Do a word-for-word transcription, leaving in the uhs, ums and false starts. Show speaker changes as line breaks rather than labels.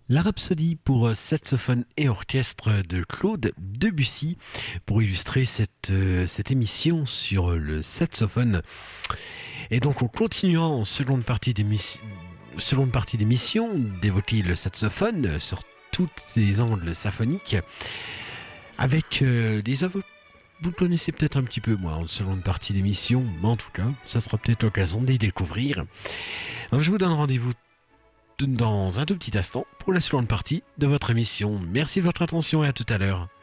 La Rhapsodie pour saxophone et orchestre de Claude Debussy pour illustrer cette, euh, cette émission sur le saxophone. Et donc on continuera en seconde partie d'émission, seconde partie d'émission d'évoquer le saxophone sur tous ses angles symphoniques avec euh, des œuvres vous connaissez peut-être un petit peu moins en seconde partie d'émission, mais en tout cas, ça sera peut-être l'occasion de les découvrir. Alors je vous donne rendez-vous dans un tout petit instant pour la seconde partie de votre émission. Merci de votre attention et à tout à l'heure.